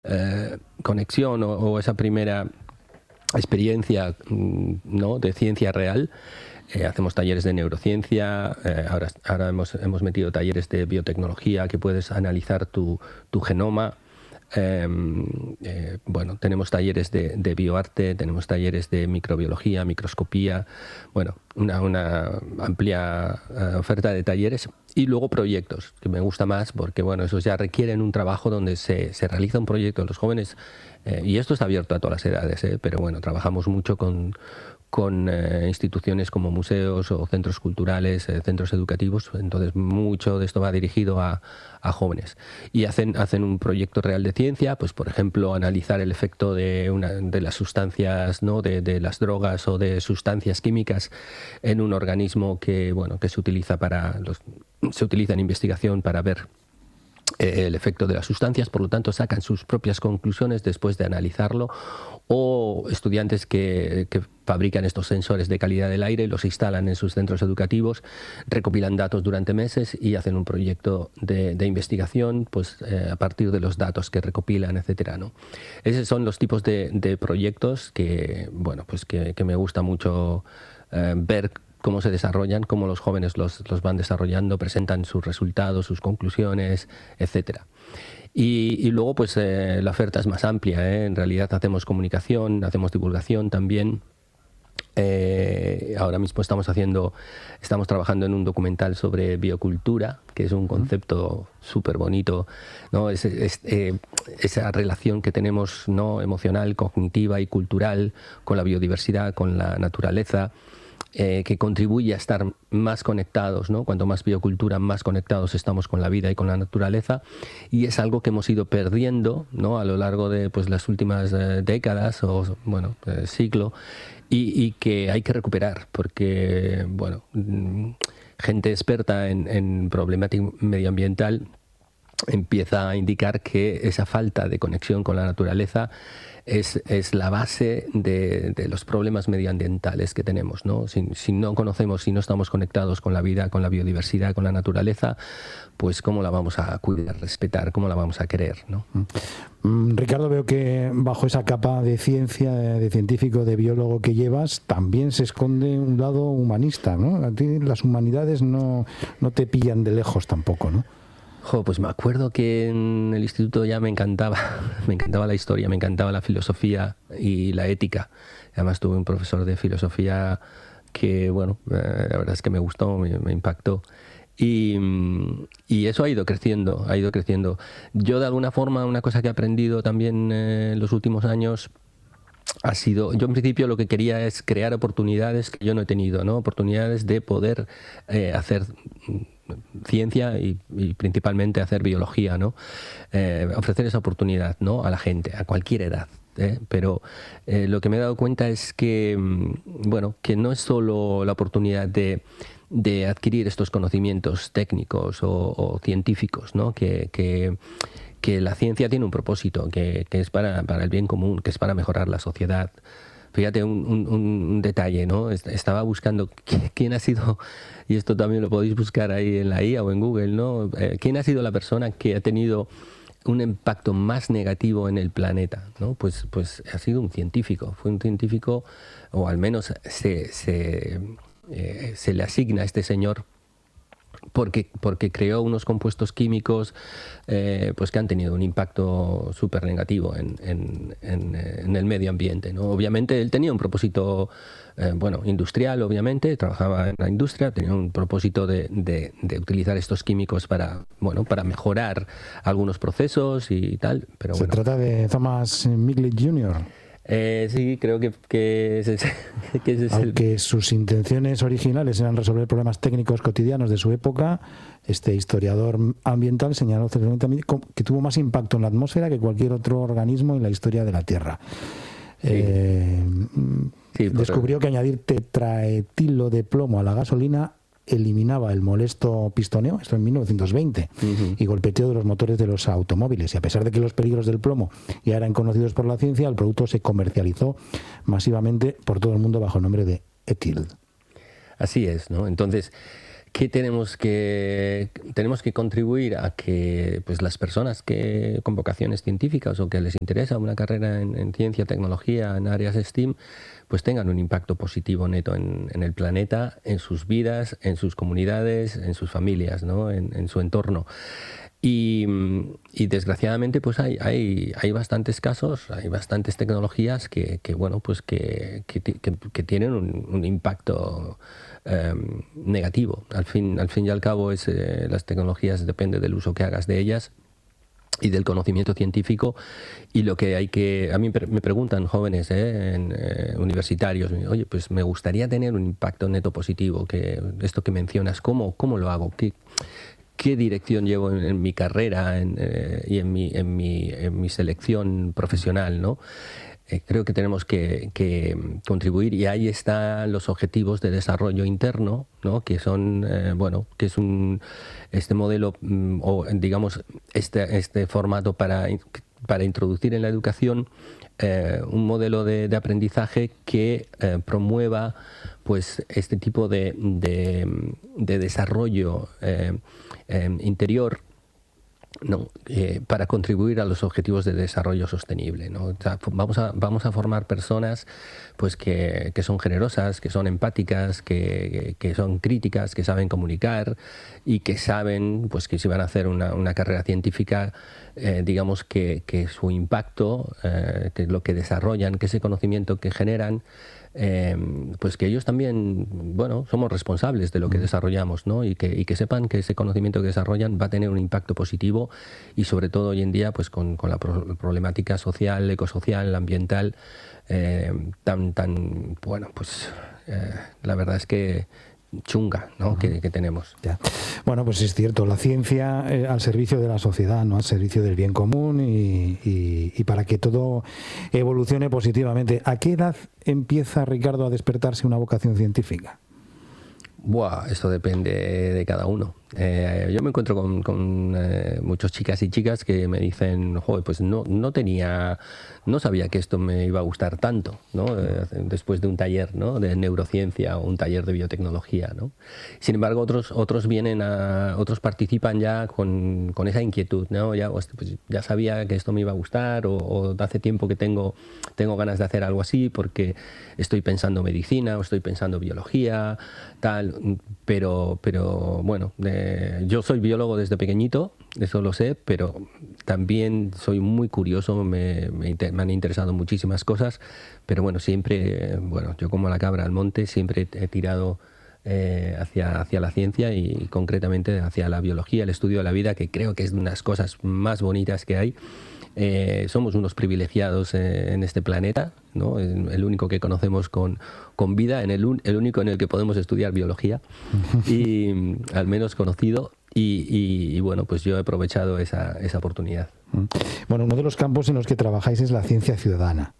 conexión o esa primera experiencia, ¿no?, de ciencia real. Hacemos talleres de neurociencia, ahora hemos metido talleres de biotecnología, que puedes analizar tu genoma. Bueno, tenemos talleres de bioarte, tenemos talleres de microbiología, microscopía, bueno, una amplia oferta de talleres, y luego proyectos, que me gusta más porque, bueno, esos ya requieren un trabajo donde se realiza un proyecto. Los jóvenes, y esto está abierto a todas las edades, pero bueno, trabajamos mucho con instituciones como museos o centros culturales, centros educativos. Entonces mucho de esto va dirigido a jóvenes, y hacen un proyecto real de ciencia, pues por ejemplo analizar el efecto de las sustancias, ¿no?, de las drogas o de sustancias químicas en un organismo que, bueno, que se utiliza en investigación para ver el efecto de las sustancias. Por lo tanto, sacan sus propias conclusiones después de analizarlo. O estudiantes que fabrican estos sensores de calidad del aire, los instalan en sus centros educativos, recopilan datos durante meses y hacen un proyecto de investigación, pues a partir de los datos que recopilan, etcétera, ¿no? Esos son los tipos de proyectos que, bueno, pues que me gusta mucho ver cómo se desarrollan, cómo los jóvenes los van desarrollando, presentan sus resultados, sus conclusiones, etcétera. Y luego, pues la oferta es más amplia, En realidad hacemos comunicación, hacemos divulgación también. Ahora mismo estamos trabajando en un documental sobre biocultura, que es un concepto súper bonito, ¿no? Esa relación que tenemos, ¿no?, emocional, cognitiva y cultural con la biodiversidad, con la naturaleza, que contribuye a estar más conectados, ¿no? Cuanto más biocultura, más conectados estamos con la vida y con la naturaleza, y es algo que hemos ido perdiendo, ¿no?, a lo largo de, pues, las últimas décadas o, bueno, siglo, y que hay que recuperar, porque, bueno, gente experta en problemática medioambiental empieza a indicar que esa falta de conexión con la naturaleza es la base de los problemas medioambientales que tenemos, ¿no? Si no conocemos, si no estamos conectados con la vida, con la biodiversidad, con la naturaleza, pues ¿cómo la vamos a cuidar, respetar, cómo la vamos a querer, ¿no? Ricardo, veo que bajo esa capa de ciencia, de científico, de biólogo que llevas, también se esconde un lado humanista, ¿no? A ti las humanidades no te pillan de lejos tampoco, ¿no? Pues me acuerdo que en el instituto ya me encantaba la historia, me encantaba la filosofía y la ética. Además tuve un profesor de filosofía que, bueno, la verdad es que me gustó, me impactó. Y eso ha ido creciendo. Yo, de alguna forma, una cosa que he aprendido también en los últimos años ha sido, yo en principio lo que quería es crear oportunidades que yo no he tenido, ¿no? Oportunidades de poder hacer ciencia y principalmente hacer biología, ¿no? Ofrecer esa oportunidad, ¿no?, a la gente, a cualquier edad. Pero lo que me he dado cuenta es que, bueno, que no es solo la oportunidad de adquirir estos conocimientos técnicos o científicos, ¿no?, que la ciencia tiene un propósito, que es para el bien común, que es para mejorar la sociedad. Fíjate un detalle, ¿no? Estaba buscando quién ha sido, y esto también lo podéis buscar ahí en la IA o en Google, ¿no? ¿Quién ha sido la persona que ha tenido un impacto más negativo en el planeta, ¿no? Pues ha sido un científico. Fue un científico, o al menos se le asigna a este señor porque creó unos compuestos químicos pues que han tenido un impacto súper negativo en el medio ambiente, ¿no? Obviamente él tenía un propósito bueno, industrial, obviamente, trabajaba en la industria, tenía un propósito de utilizar estos químicos para, bueno, para mejorar algunos procesos y tal, pero Se trata de Thomas Migley Jr. Sí, creo que ese es Aunque sus intenciones originales eran resolver problemas técnicos cotidianos de su época, este historiador ambiental señaló también que tuvo más impacto en la atmósfera que cualquier otro organismo en la historia de la Tierra. Descubrió que añadir tetraetilo de plomo a la gasolina eliminaba el molesto pistoneo, esto en 1920, y golpeteo de los motores de los automóviles. Y a pesar de que los peligros del plomo ya eran conocidos por la ciencia, el producto se comercializó masivamente por todo el mundo bajo el nombre de etil. Así es, ¿no? Entonces, ¿Qué tenemos que contribuir a que pues las personas que con vocaciones científicas o que les interesa una carrera en ciencia, tecnología, en áreas STEAM, pues tengan un impacto positivo neto en el planeta, en sus vidas, en sus comunidades, en sus familias, ¿no? en su entorno. Y desgraciadamente pues hay bastantes casos, hay bastantes tecnologías que tienen un impacto negativo. Al fin y al cabo las tecnologías depende del uso que hagas de ellas y del conocimiento científico, y lo que hay que... A mí me preguntan jóvenes universitarios, oye, pues me gustaría tener un impacto neto positivo, que esto que mencionas, ¿cómo lo hago? ¿Qué dirección llevo en mi carrera y en mi selección profesional, ¿no? Creo que tenemos que contribuir, y ahí están los objetivos de desarrollo interno, ¿no? Que son, que es este modelo, o digamos, este formato para introducir en la educación un modelo de aprendizaje que promueva pues este tipo de desarrollo interior, ¿no? Para contribuir a los objetivos de desarrollo sostenible, ¿no? O sea, vamos a formar personas pues que son generosas, que son empáticas, que son críticas, que saben comunicar y que saben pues que si van a hacer una carrera científica, digamos que su impacto, que lo que desarrollan, que ese conocimiento que generan, pues que ellos también, bueno, somos responsables de lo que desarrollamos, ¿no? Y que sepan que ese conocimiento que desarrollan va a tener un impacto positivo, y sobre todo hoy en día pues con la problemática social, ecosocial, ambiental, la verdad es que chunga, ¿no? que tenemos. Ya. Bueno, pues es cierto, la ciencia al servicio de la sociedad, ¿no? Al servicio del bien común y para que todo evolucione positivamente. ¿A qué edad empieza, Ricardo, a despertarse una vocación científica? Esto depende de cada uno. Yo me encuentro con muchas chicas y chicas que me dicen, joder, pues no sabía que esto me iba a gustar tanto, ¿no? Después de un taller, ¿no? De neurociencia o un taller de biotecnología, ¿no? Sin embargo, otros participan ya con esa inquietud, ¿no? Pues ya sabía que esto me iba a gustar, o hace tiempo que tengo ganas de hacer algo así porque estoy pensando medicina o estoy pensando biología, tal, pero bueno, yo soy biólogo desde pequeñito, eso lo sé, pero también soy muy curioso, me han interesado muchísimas cosas, pero bueno, siempre, yo como la cabra al monte, siempre he tirado hacia la ciencia y concretamente hacia la biología, el estudio de la vida, que creo que es una de las cosas más bonitas que hay. Somos unos privilegiados en este planeta, ¿no? El único que conocemos con vida, el único en el que podemos estudiar biología, y al menos conocido, y bueno, pues yo he aprovechado esa oportunidad. Bueno, uno de los campos en los que trabajáis es la ciencia ciudadana.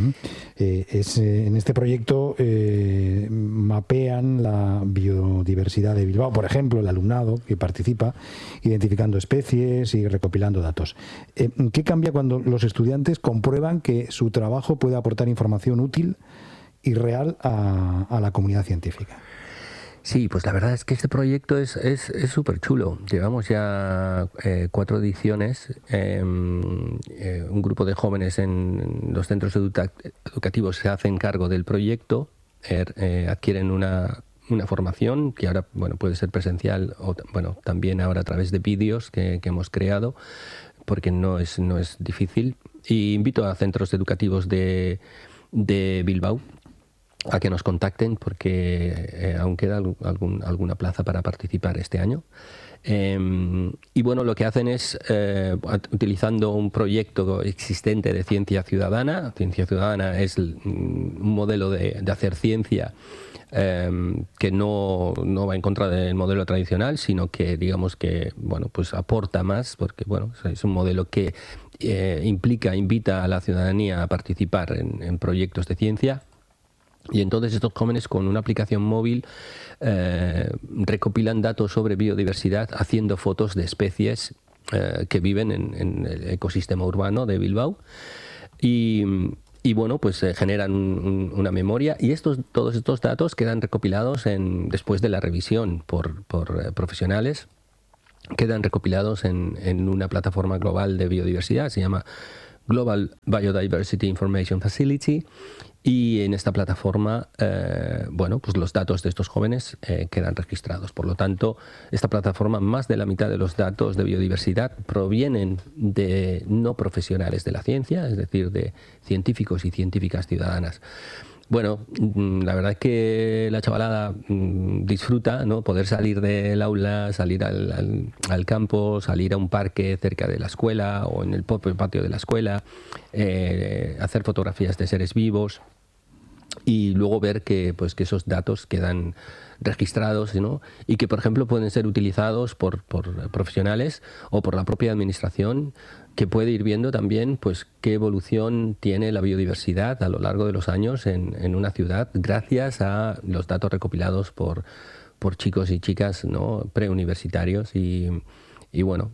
En este proyecto mapean la biodiversidad de Bilbao, por ejemplo, el alumnado que participa identificando especies y recopilando datos. ¿Qué cambia cuando los estudiantes comprueban que su trabajo puede aportar información útil y real a la comunidad científica? Sí, pues la verdad es que este proyecto es súper chulo. Llevamos ya 4 ediciones. Un grupo de jóvenes en los centros educativos se hacen cargo del proyecto, adquieren una formación que ahora puede ser presencial o también ahora a través de vídeos que hemos creado, porque no es difícil. Y invito a centros educativos de Bilbao a que nos contacten, porque aún queda alguna plaza para participar este año. Y bueno, lo que hacen es, utilizando un proyecto existente de ciencia ciudadana es un modelo de hacer ciencia que no va en contra del modelo tradicional, sino que digamos que pues aporta más, porque es un modelo que invita a la ciudadanía a participar en proyectos de ciencia. Y entonces estos jóvenes, con una aplicación móvil, recopilan datos sobre biodiversidad haciendo fotos de especies que viven en el ecosistema urbano de Bilbao. Y y bueno, pues generan una memoria, y todos estos datos quedan recopilados después de la revisión por profesionales, quedan recopilados en una plataforma global de biodiversidad, se llama Global Biodiversity Information Facility, y en esta plataforma, bueno, pues los datos de estos jóvenes quedan registrados. Por lo tanto, esta plataforma, más de la mitad de los datos de biodiversidad provienen de no profesionales de la ciencia, es decir, de científicos y científicas ciudadanas. Bueno, la verdad es que la chavalada disfruta, ¿no? Poder salir del aula, salir al campo, salir a un parque cerca de la escuela o en el propio patio de la escuela, hacer fotografías de seres vivos y luego ver que esos datos quedan registrados, ¿no? Y que, por ejemplo, pueden ser utilizados por profesionales o por la propia administración, que puede ir viendo también pues qué evolución tiene la biodiversidad a lo largo de los años en una ciudad, gracias a los datos recopilados por chicos y chicas, ¿no? Preuniversitarios y bueno,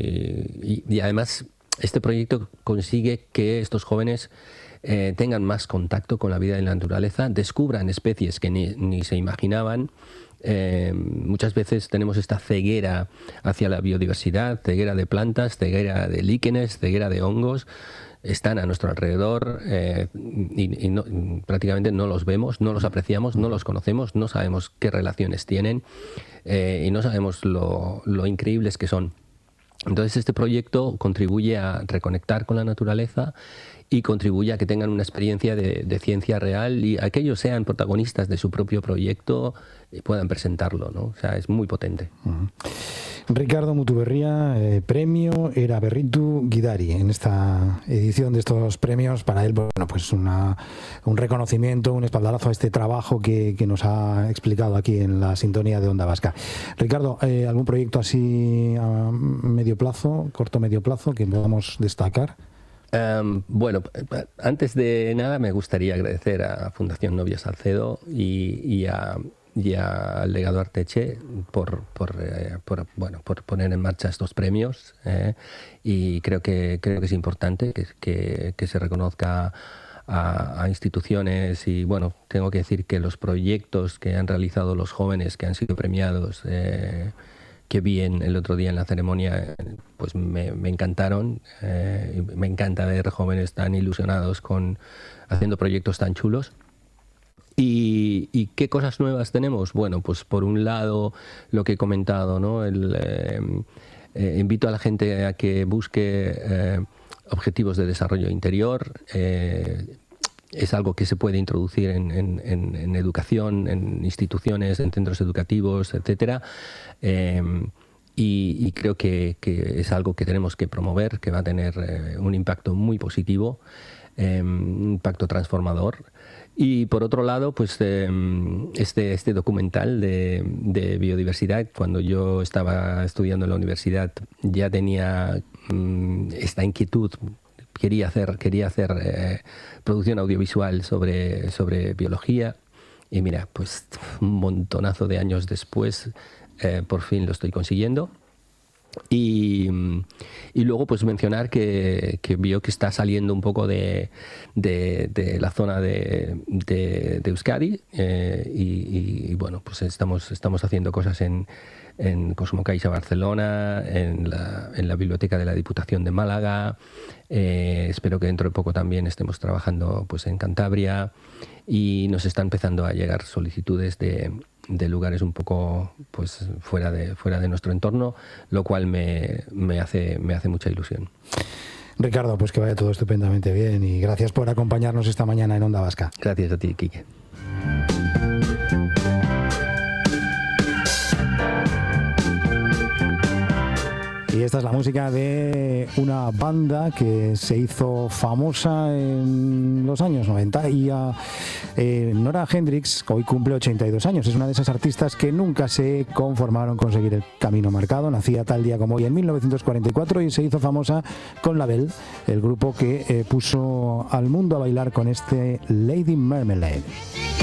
y además este proyecto consigue que estos jóvenes tengan más contacto con la vida en la naturaleza, descubran especies que ni se imaginaban. Muchas veces tenemos esta ceguera hacia la biodiversidad, ceguera de plantas, ceguera de líquenes, ceguera de hongos. Están a nuestro alrededor y prácticamente no los vemos, no los apreciamos, no los conocemos, no sabemos qué relaciones tienen y no sabemos lo increíbles que son. Entonces este proyecto contribuye a reconectar con la naturaleza y contribuye a que tengan una experiencia de ciencia real y a que ellos sean protagonistas de su propio proyecto y puedan presentarlo, ¿no? O sea, es muy potente. Ricardo Mutuberría, premio Eraberritu Guidari, en esta edición de estos premios. Para él, bueno, pues un reconocimiento, un espaldarazo a este trabajo que nos ha explicado aquí en la sintonía de Onda Vasca. Ricardo, ¿algún proyecto así a medio plazo, corto medio plazo, que podamos destacar? Bueno, antes de nada me gustaría agradecer a Fundación Novia Salcedo y al legado Arteche por poner en marcha estos premios, y creo que es importante que se reconozca a instituciones. Y bueno, tengo que decir que los proyectos que han realizado los jóvenes que han sido premiados, que vi el otro día en la ceremonia, pues me encantaron. Me encanta ver jóvenes tan ilusionados haciendo proyectos tan chulos. ¿Y qué cosas nuevas tenemos? Bueno, pues por un lado lo que he comentado, ¿no? Invito a la gente a que busque objetivos de desarrollo interior. Es algo que se puede introducir en educación, en instituciones, en centros educativos, etcétera. Y creo que es algo que tenemos que promover, que va a tener un impacto muy positivo, un impacto transformador. Y por otro lado, pues este documental de biodiversidad, cuando yo estaba estudiando en la universidad, ya tenía esta inquietud. Quería hacer producción audiovisual sobre biología, y mira, pues un montonazo de años después, por fin lo estoy consiguiendo. Y luego pues mencionar que veo que está saliendo un poco de la zona de Euskadi, y bueno, pues estamos haciendo cosas en Cosmocaixa Barcelona, en la Biblioteca de la Diputación de Málaga. Espero que dentro de poco también estemos trabajando pues en Cantabria, y nos están empezando a llegar solicitudes de lugares un poco pues fuera de nuestro entorno, lo cual me hace mucha ilusión. Ricardo, pues que vaya todo estupendamente bien, y gracias por acompañarnos esta mañana en Onda Vasca. Gracias a ti, Quique. Y esta es la música de una banda que se hizo famosa en los años 90, y Nora Hendrix hoy cumple 82 años. Es una de esas artistas que nunca se conformaron con seguir el camino marcado. Nacía tal día como hoy en 1944 y se hizo famosa con Label, el grupo que puso al mundo a bailar con este Lady Marmalade.